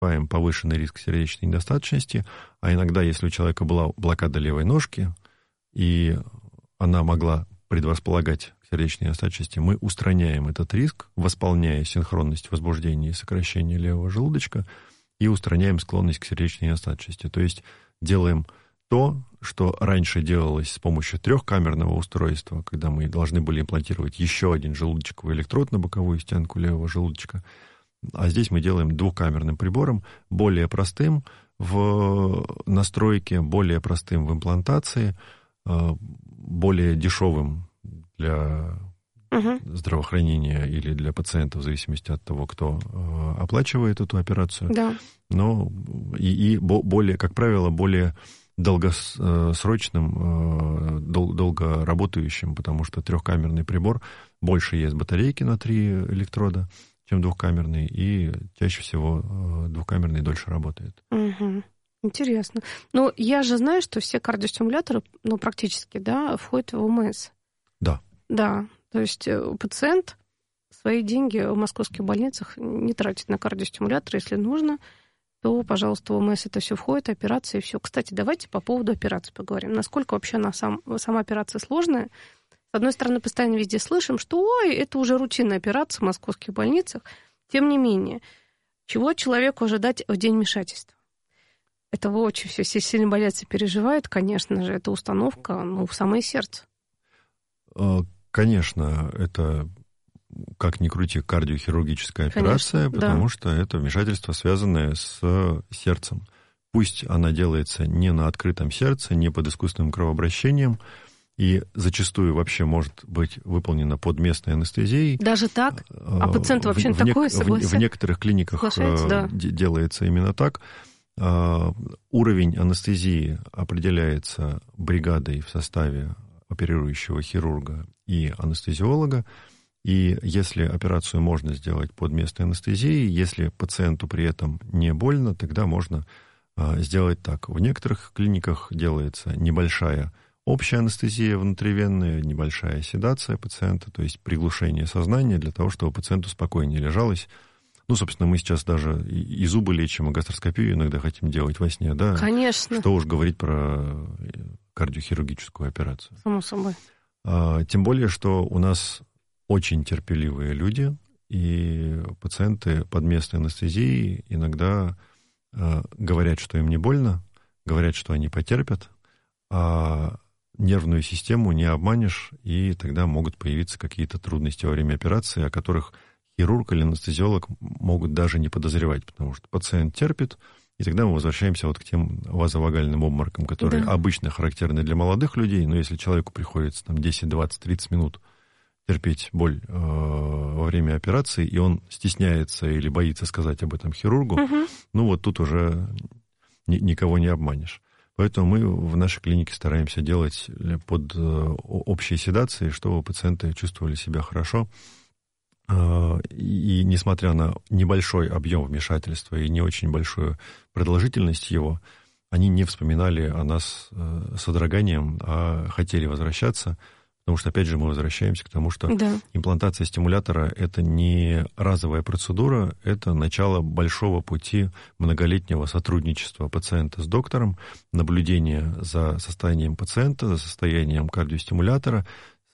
называем повышенный риск сердечной недостаточности, а иногда, если у человека была блокада левой ножки, и она могла предрасполагать к сердечной недостаточности, мы устраняем этот риск, восполняя синхронность возбуждения и сокращения левого желудочка, и устраняем склонность к сердечной недостаточности. То есть делаем то, что раньше делалось с помощью трехкамерного устройства, когда мы должны были имплантировать еще один желудочковый электрод на боковую стенку левого желудочка. А здесь мы делаем двухкамерным прибором, более простым в настройке, более простым в имплантации, более дешевым для здравоохранения или для пациента, в зависимости от того, кто оплачивает эту операцию. Да. Но и более, как правило, более долгосрочным, долго работающим, потому что трехкамерный прибор больше ест батарейки на 3 электрода, чем двухкамерный, и чаще всего двухкамерный дольше работает. Угу. Интересно. Ну, я же знаю, что все кардиостимуляторы, ну, практически, да, входят в ОМС. Да. Да, то есть пациент свои деньги в московских больницах не тратит на кардиостимуляторы, если нужно, то, пожалуйста, в ОМС это все входит, операции, и все. Кстати, давайте по поводу операции поговорим. Насколько вообще сама операция сложная? С одной стороны, постоянно везде слышим, что ой, это уже рутинная операция в московских больницах. Тем не менее, чего человеку ожидать в день вмешательства? Этого очень все сильно боятся, переживают, конечно же, это установка, ну, в самое сердце. Конечно, это, как ни крути, кардиохирургическая операция, конечно, потому что это вмешательство, связанное с сердцем. Пусть она делается не на открытом сердце, не под искусственным кровообращением, и зачастую вообще может быть выполнена под местной анестезией. Даже так? А пациент вообще на такое согласен? В некоторых клиниках делается именно так. Уровень анестезии определяется бригадой в составе оперирующего хирурга и анестезиолога. И если операцию можно сделать под местной анестезией, если пациенту при этом не больно, тогда можно сделать так. В некоторых клиниках делается небольшая общая анестезия внутривенная, небольшая седация пациента, то есть приглушение сознания для того, чтобы пациенту спокойнее лежалось. Ну, собственно, мы сейчас даже и зубы лечим, и гастроскопию иногда хотим делать во сне, да? Конечно. Что уж говорить про кардиохирургическую операцию. Само собой. Тем более, что у нас очень терпеливые люди, и пациенты под местной анестезией иногда говорят, что им не больно, говорят, что они потерпят, а нервную систему не обманешь, и тогда могут появиться какие-то трудности во время операции, о которых хирург или анестезиолог могут даже не подозревать, потому что пациент терпит, и тогда мы возвращаемся вот к тем вазовагальным обморокам, которые обычно характерны для молодых людей, но если человеку приходится там 10, 20, 30 минут терпеть боль во время операции, и он стесняется или боится сказать об этом хирургу, ну вот тут уже никого не обманешь. Поэтому мы в нашей клинике стараемся делать под общей седацией, чтобы пациенты чувствовали себя хорошо. И несмотря на небольшой объем вмешательства и не очень большую продолжительность его, они не вспоминали о нас с содроганием, а хотели возвращаться, потому что, опять же, мы возвращаемся к тому, что имплантация стимулятора — это не разовая процедура, это начало большого пути многолетнего сотрудничества пациента с доктором, наблюдения за состоянием пациента, за состоянием кардиостимулятора,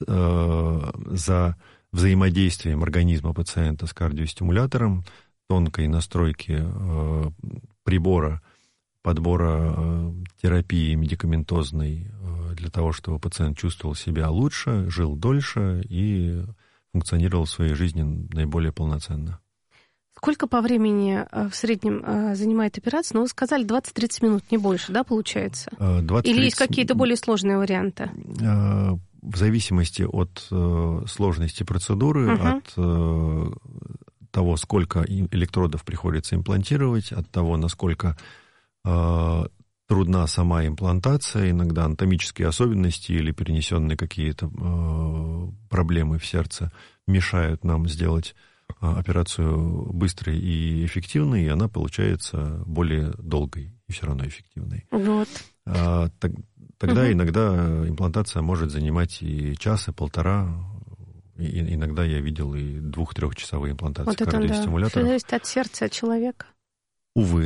за взаимодействием организма пациента с кардиостимулятором, тонкой настройки прибора, подбора терапии медикаментозной для того, чтобы пациент чувствовал себя лучше, жил дольше и функционировал в своей жизни наиболее полноценно. Сколько по времени в среднем занимает операция? Ну, вы сказали 20-30 минут, не больше, да, получается? Или есть какие-то более сложные варианты? В зависимости от сложности процедуры, от того, сколько электродов приходится имплантировать, от того, насколько трудна сама имплантация, иногда анатомические особенности или перенесенные какие-то проблемы в сердце мешают нам сделать операцию быстрой и эффективной, и она получается более долгой и все равно эффективной. Вот. Тогда иногда имплантация может занимать и час, и полтора. И иногда я видел и 2-3-часовые имплантации кардиостимулятора. Все зависит от сердца человека. увы,